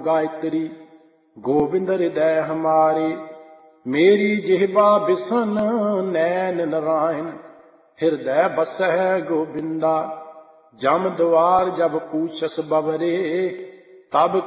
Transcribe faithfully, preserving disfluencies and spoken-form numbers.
गायत्री। गोविंद हृदय हमारे, मेरी जिह्वा बिसन नैन नारायण। हृदय बसह गोविंदा, जम द्वार जब पूछस बबरे। तब